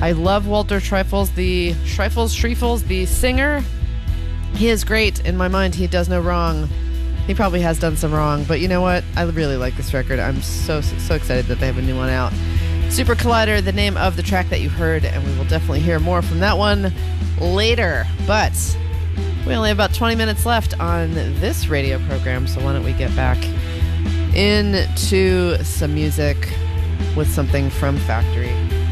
I love Walter Schreifels, the singer. He is great. In my mind, he does no wrong. He probably has done some wrong, but you know what? I really like this record. I'm so excited that they have a new one out. Super Collider, the name of the track that you heard, and we will definitely hear more from that one later. But we only have about 20 minutes left on this radio program, so why don't we get back into some music with something from Factory.